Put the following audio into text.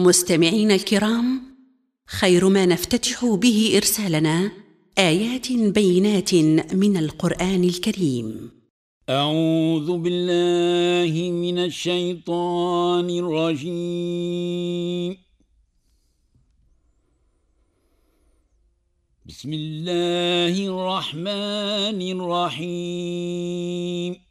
مستمعين الكرام، خير ما نفتتح به إرسالنا آيات بينات من القرآن الكريم. أعوذ بالله من الشيطان الرجيم. بسم الله الرحمن الرحيم.